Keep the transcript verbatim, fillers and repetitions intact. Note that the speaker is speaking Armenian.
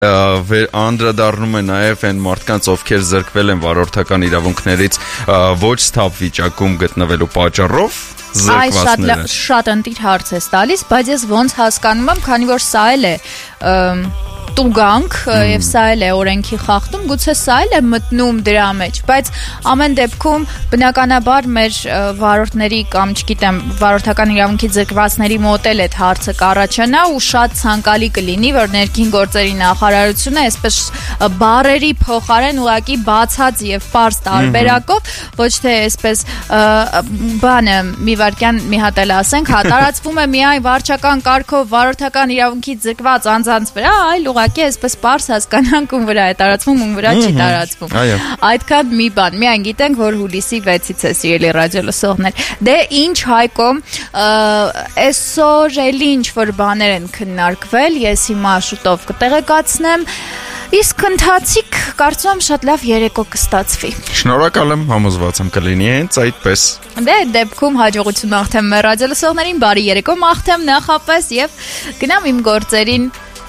անդրադառնում է նաև այն մարդկանց, ովքեր զրկվել են վարորդական իրավունքներից ոչ սթափ վիճակում գտնվելու պատճառով զրկվածները։ Այս շատ ընտիր հարց է տալիս, բայց ես ոնց հասկանում եմ, քանի որ սա էլ է տուգանք եւ սա էլ է օրենքի խախտում, գուցե սա էլ է մտնում դրա մեջ, բայց ամեն դեպքում բնականաբար մեր վարորդների կամ չգիտեմ վարորդական իրավունքի զրկվածների մոտ էլ այդ հարցը կառաջանա ու շատ ցանկալի կլինի, որ ներքին գործերի նախարարությունը այսպես բարերի փոխարեն ուղղակի բացած եւ པարզ տարբերակով, ոչ թե այսպես բանը մի վարքյան մի հատ էլ ասենք, հա տարածվում է միայն վարչական կարգով վարորդական իրավունքի զրկված անձանց վրա, այլ ուղղակի այսպես པարզ հասկանանք ում վրա է տարածվում, ում վրա չի տարածվում։ Այդքան մի բան, միայն գիտենք, որ հուլիսի վեցից է սիրելի ռադիոլսողներ։ Դե ինչ Հայկո, այսօր էլ ինչ որ բաներ են քննարկվել, ես հիմա շուտով կտեղեկացնեմ։ Իսկ ընթացիկ կարծում եմ շատ լավ երեկո կստացվի։ Շնորհակալ եմ, համոզված եմ կլինի հենց այդպես։ Դե դեպքում հաջողություն մաղթեմ մեր ռադիոլսողներին, բարի երեկո մաղթեմ նախապես եւ գնամ իմ գործերին։